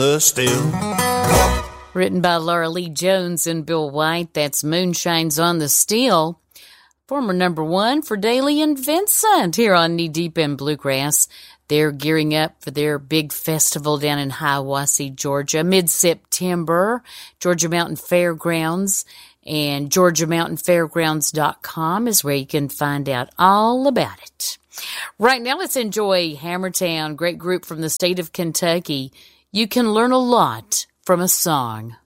Still. Written by Laura Lee Jones and Bill White, that's Moonshine's on the Steel. Former number one for Daly and Vincent here on Knee Deep in Bluegrass. They're gearing up for their big festival down in Hiawassee, Georgia, mid-September, Georgia Mountain Fairgrounds. And GeorgiaMountainFairgrounds.com is where you can find out all about it. Right now, let's enjoy Hammertown, great group from the state of Kentucky. You can learn a lot from a song.